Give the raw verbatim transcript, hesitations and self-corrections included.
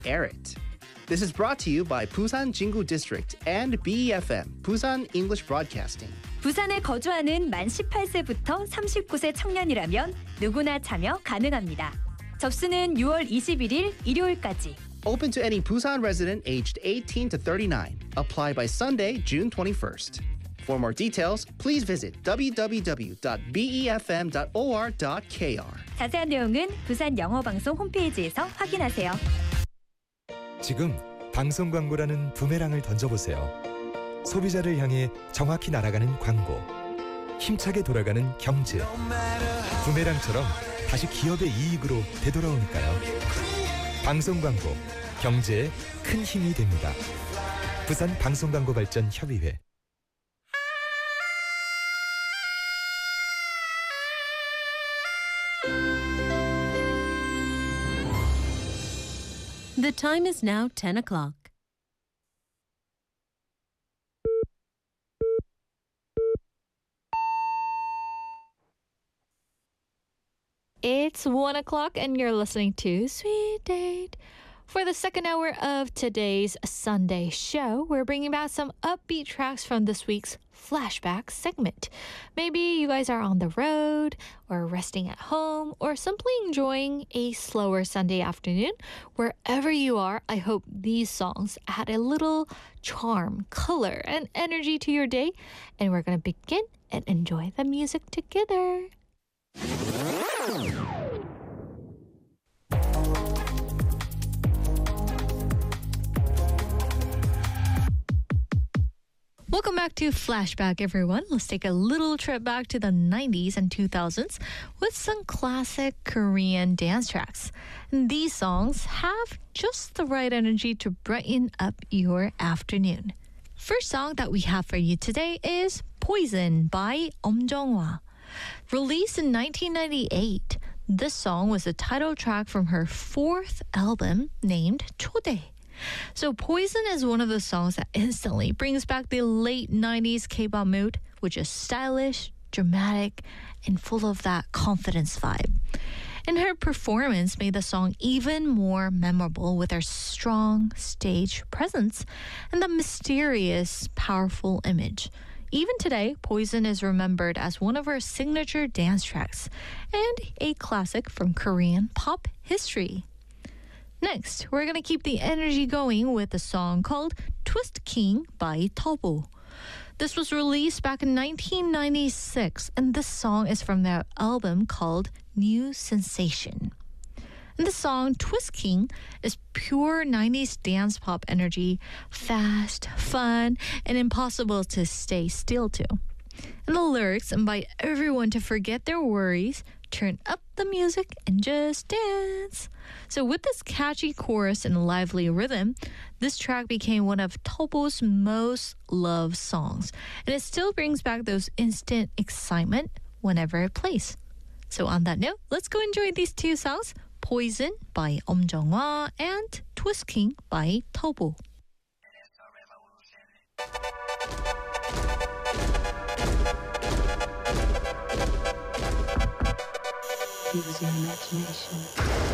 air it. This is brought to you by Busan Jingu District and B E F M, Busan English Broadcasting. 부산에 거주하는 만 열여덟 세부터 서른구 세 청년이라면 누구나 참여 가능합니다. 접수는 유월 이십일일 일요일까지. Open to any Busan resident aged eighteen to thirty-nine. Apply by Sunday, June twenty-first. For more details, please visit w w w dot b e f m dot o r dot k r. 자세한 내용은 부산 영어방송 홈페이지에서 확인하세요. 지금 방송 광고라는 부메랑을 던져보세요. 소비자를 향해 정확히 날아가는 광고. 힘차게 돌아가는 경제. 부메랑처럼 다시 기업의 이익으로 되돌아오니까요. 방송 광고, 경제에 큰 힘이 됩니다. 부산 방송광고발전협의회. The time is now ten o'clock. It's one o'clock and you're listening to Sweet Date. For the second hour of today's Sunday show, we're bringing back some upbeat tracks from this week's flashback segment. Maybe you guys are on the road or resting at home or simply enjoying a slower Sunday afternoon. Wherever you are, I hope these songs add a little charm, color, and energy to your day. And we're going to begin and enjoy the music together. Welcome back to Flashback, everyone. Let's take a little trip back to the nineties and two thousands with some classic Korean dance tracks. And these songs have just the right energy to brighten up your afternoon. First song that we have for you today is Poison by Om Jong-hwa. Released in nineteen ninety-eight, this song was the title track from her fourth album named 초대. So Poison is one of the songs that instantly brings back the late nineties K-pop mood, which is stylish, dramatic, and full of that confidence vibe. And her performance made the song even more memorable with her strong stage presence and the mysterious, powerful image. Even today, Poison is remembered as one of her signature dance tracks and a classic from Korean pop history. Next, we're going to keep the energy going with a song called Twist King by Tobo. This was released back in nineteen ninety-six, and this song is from their album called New Sensation. And the song Twist King is pure nineties dance pop energy, fast, fun, and impossible to stay still to. And the lyrics invite everyone to forget their worries, turn up the music, and just dance. So with this catchy chorus and lively rhythm, this track became one of Tobo's most loved songs. And it still brings back those instant excitement whenever it plays. So on that note, let's go enjoy these two songs, Poison by Om Jong-hwa and Twist King by Tobo. Use your imagination.